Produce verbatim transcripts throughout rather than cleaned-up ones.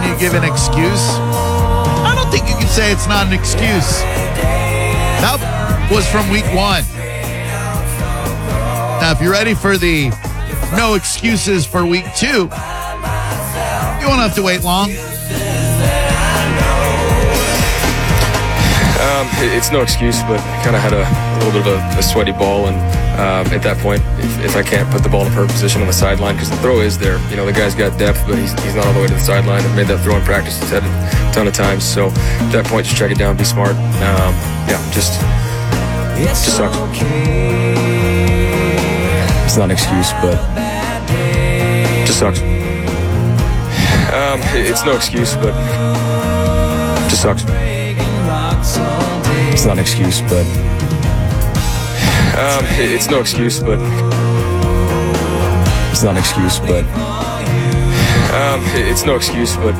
you give an excuse? I don't think you can say it's not an excuse. That was from week one. Now, if you're ready for the no excuses for week two, you won't have to wait long. Um, it's no excuse, but I kind of had a, a little bit of a, a sweaty ball, and um, at that point, if, if I can't put the ball in a perfect position on the sideline, because the throw is there, you know, the guy's got depth, but he's, he's not all the way to the sideline. I've made that throw in practice, it's had a ton of times, so at that point, just check it down, be smart. Um, yeah, just, just sucks. It's not an excuse, but just sucks. Um, it's no excuse, but just sucks. It's not an excuse, but um, it's no excuse, but it's not an excuse, but um, it's no excuse, but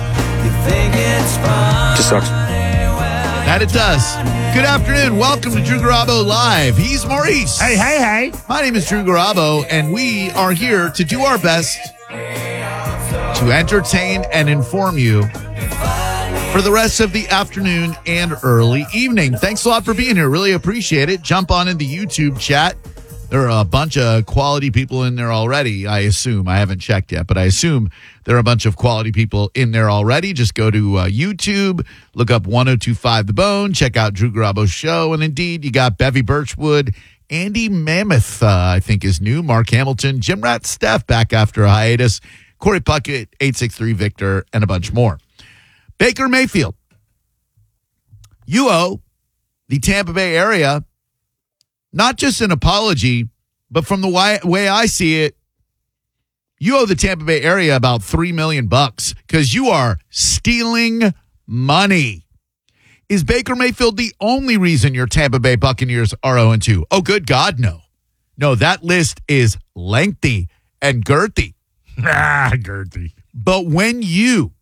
just sucks. That it does. Good afternoon. Welcome to Drew Garabo Live. He's Maurice. Hey, hey, hey. My name is Drew Garabo, and we are here to do our best to entertain and inform you for the rest of the afternoon and early evening. Thanks a lot for being here. Really appreciate it. Jump on in the YouTube chat. There are a bunch of quality people in there already, I assume. I haven't checked yet, but I assume there are a bunch of quality people in there already. Just go to uh, YouTube, look up one oh two point five The Bone, check out Drew Garabo's show. And indeed, you got Bevy Birchwood, Andy Mammoth, uh, I think is new, Mark Hamilton, Jim Rat Steph back after a hiatus, Corey Puckett, eight six three Victor, and a bunch more. Baker Mayfield, you owe the Tampa Bay area not just an apology, but from the way I see it, you owe the Tampa Bay area about three million bucks because you are stealing money. Is Baker Mayfield the only reason your Tampa Bay Buccaneers are oh and two? Oh, good God, no. No, that list is lengthy and girthy. Ah, girthy. But when you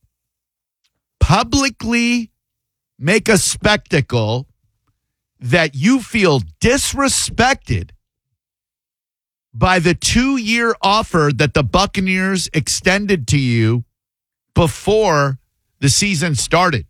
publicly make a spectacle that you feel disrespected by the two-year offer that the Buccaneers extended to you before the season started.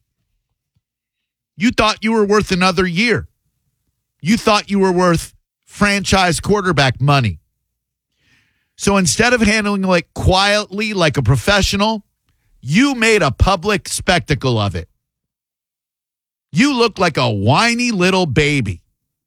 You thought you were worth another year. You thought you were worth franchise quarterback money. So instead of handling it quietly like a professional, you made a public spectacle of it. You look like a whiny little baby.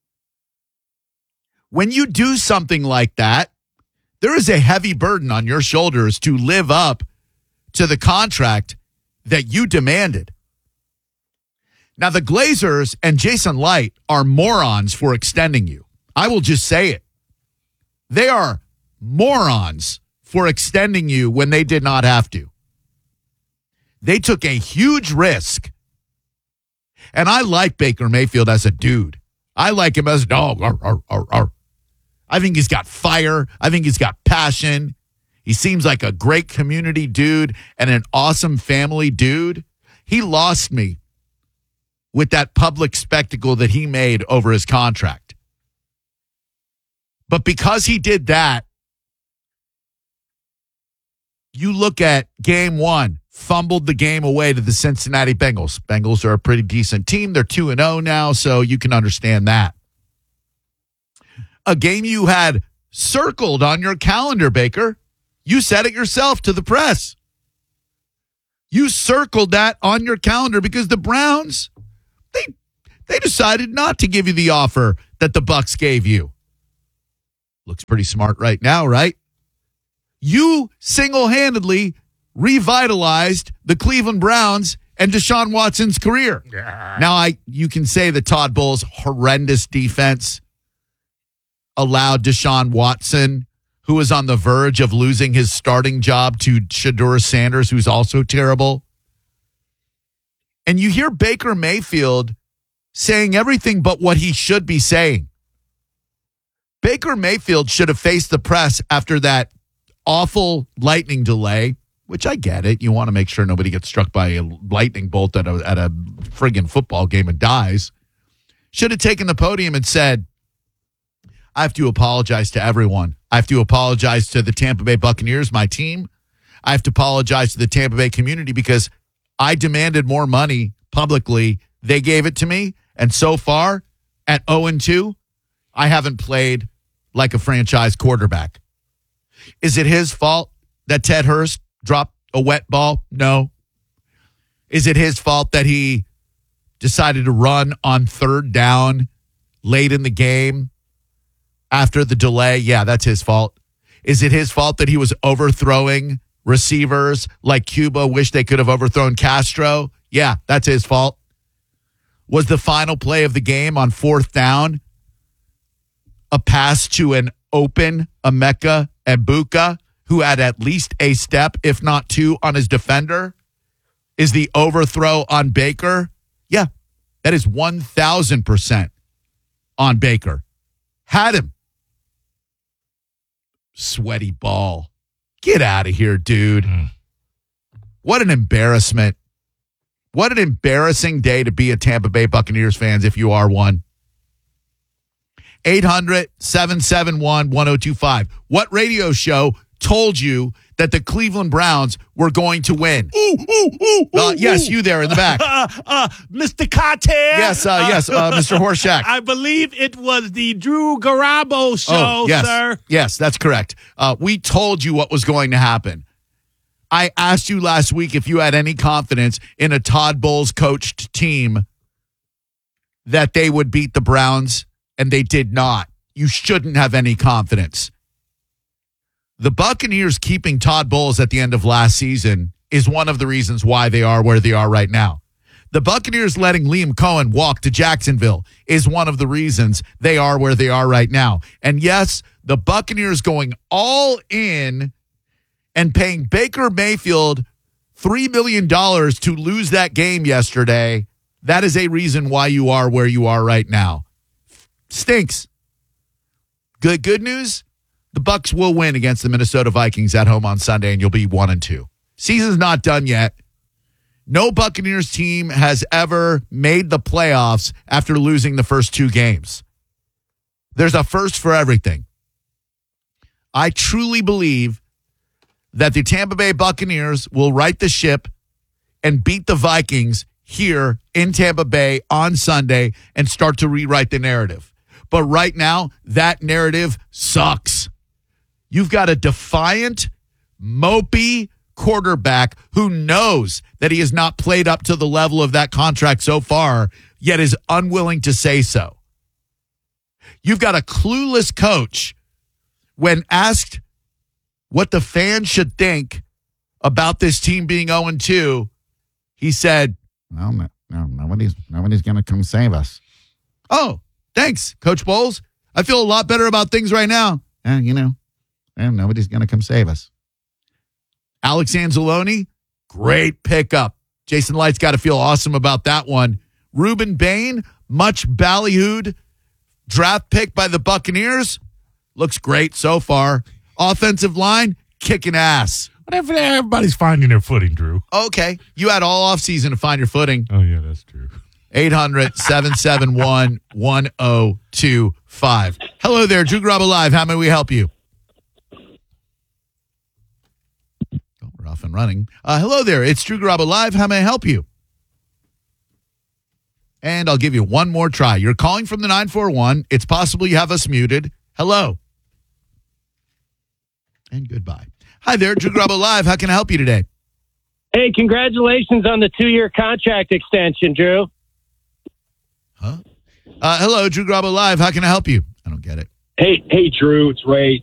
When you do something like that, there is a heavy burden on your shoulders to live up to the contract that you demanded. Now, the Glazers and Jason Light are morons for extending you. I will just say it. They are morons for extending you when they did not have to. They took a huge risk. And I like Baker Mayfield as a dude. I like him as a dog. Arr, arr, arr, arr. I think he's got fire. I think he's got passion. He seems like a great community dude and an awesome family dude. He lost me with that public spectacle that he made over his contract. But because he did that, you look at game one, fumbled the game away to the Cincinnati Bengals. Bengals are a pretty decent team. They're two and oh now, so you can understand that. A game you had circled on your calendar, Baker. You said it yourself to the press. You circled that on your calendar because the Browns, they they decided not to give you the offer that the Bucs gave you. Looks pretty smart right now, right? You single-handedly revitalized the Cleveland Browns and Deshaun Watson's career. Yeah. Now, I you can say that Todd Bowles' horrendous defense allowed Deshaun Watson, who was on the verge of losing his starting job to Shedeur Sanders, who's also terrible. And you hear Baker Mayfield saying everything but what he should be saying. Baker Mayfield should have faced the press after that awful lightning delay, which I get it. You want to make sure nobody gets struck by a lightning bolt at a, at a friggin' football game and dies. Should have taken the podium and said, I have to apologize to everyone. I have to apologize to the Tampa Bay Buccaneers, my team. I have to apologize to the Tampa Bay community because I demanded more money publicly. They gave it to me. And so far, at oh and two, I haven't played like a franchise quarterback. Is it his fault that Ted Hurst dropped a wet ball? No. Is it his fault that he decided to run on third down late in the game after the delay? Yeah, that's his fault. Is it his fault that he was overthrowing receivers like Cuba wished they could have overthrown Castro? Yeah, that's his fault. Was the final play of the game on fourth down a pass to an open Emeka Egbuka who had at least a step, if not two, on his defender? Is the overthrow on Baker? Yeah, that is one thousand percent on Baker. Had him. Sweaty ball. Get out of here, dude. Mm. What an embarrassment. What an embarrassing day to be a Tampa Bay Buccaneers fans if you are one. eight hundred, seven seven one, one oh two five. What radio show told you that the Cleveland Browns were going to win? Ooh, ooh, ooh, uh, ooh, yes, ooh. you there in the back. Uh, uh, Mister Carter. Yes, uh, yes, uh, Mister Horshack. I believe it was the Drew Garabo show, oh, yes. sir. Yes, that's correct. Uh, we told you what was going to happen. I asked you last week if you had any confidence in a Todd Bowles coached team that they would beat the Browns, and they did not. You shouldn't have any confidence. The Buccaneers keeping Todd Bowles at the end of last season is one of the reasons why they are where they are right now. The Buccaneers letting Liam Cohen walk to Jacksonville is one of the reasons they are where they are right now. And yes, the Buccaneers going all in and paying Baker Mayfield three million dollars to lose that game yesterday, that is a reason why you are where you are right now. Stinks. Good good news, the Bucs will win against the Minnesota Vikings at home on Sunday, and you'll be one and two. Season's not done yet. No Buccaneers team has ever made the playoffs after losing the first two games. There's a first for everything. I truly believe that the Tampa Bay Buccaneers will right the ship and beat the Vikings here in Tampa Bay on Sunday and start to rewrite the narrative. But right now, that narrative sucks. You've got a defiant, mopey quarterback who knows that he has not played up to the level of that contract so far, yet is unwilling to say so. You've got a clueless coach when asked what the fans should think about this team being oh and two, he said, well, no, no, nobody's, nobody's going to come save us. Oh, thanks, Coach Bowles. I feel a lot better about things right now. Uh, you know, well, nobody's going to come save us. Alex Anzalone, great pickup. Jason Light's got to feel awesome about that one. Ruben Bain, much ballyhooed draft pick by the Buccaneers. Looks great so far. Offensive line, kicking ass. Whatever, everybody's finding their footing, Drew. Okay. You had all offseason to find your footing. Oh, yeah, that's true. eight hundred, seven seven one, one oh two five. Hello there, Drew Garabo Live. How may we help you? Oh, we're off and running. Uh, hello there, it's Drew Garabo Live. How may I help you? And I'll give you one more try. You're calling from the nine four one. It's possible you have us muted. Hello. And goodbye. Hi there, Drew Garabo Live. How can I help you today? Hey, congratulations on the two-year contract extension, Drew. Huh? Uh, hello, Drew Garabo Live. How can I help you? I don't get it. Hey, hey, Drew, it's Ray.